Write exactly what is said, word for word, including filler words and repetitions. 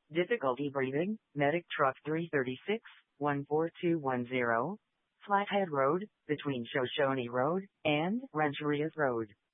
Difficulty breathing, Medic Truck three thirty-six, one four two one zero. Flathead Road, between Shoshone Road and Rancherias Road.